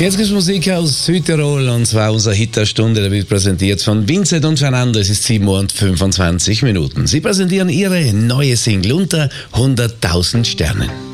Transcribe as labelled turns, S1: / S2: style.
S1: Jetzt gibt es Musik aus Südtirol und zwar unser Hit der Stunde, der wird präsentiert von Vincent und Fernando. Es ist 7:25 Minuten. Sie präsentieren ihre neue Single unter 100.000 Sternen.